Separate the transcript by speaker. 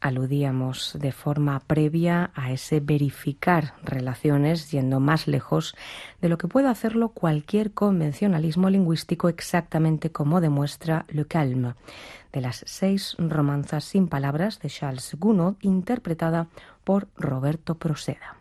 Speaker 1: Aludíamos de forma previa a ese verificar relaciones yendo más lejos de lo que puede hacerlo cualquier convencionalismo lingüístico, exactamente como demuestra Le Calme, de las 6 romanzas sin palabras de Charles Gounod, interpretada por Roberto Proceda.